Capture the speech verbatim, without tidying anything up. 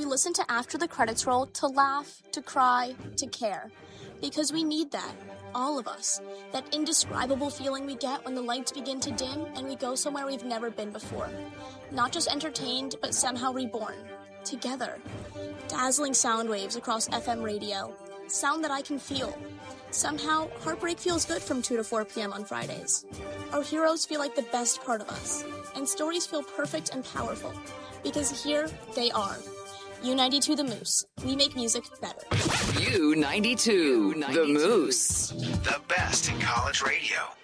We listen to After the Credits Roll to laugh, to cry, to care. Because we need that, all of us. That indescribable feeling we get when the lights begin to dim and we go somewhere we've never been before. Not just entertained, but somehow reborn. Together. Dazzling sound waves across F M radio. Sound that I can feel. Somehow, heartbreak feels good from two to four p.m. on Fridays. Our heroes feel like the best part of us. And stories feel perfect and powerful. Because here, they are. U ninety-two The Moose. We make music better. U ninety-two The Moose. The best in college radio.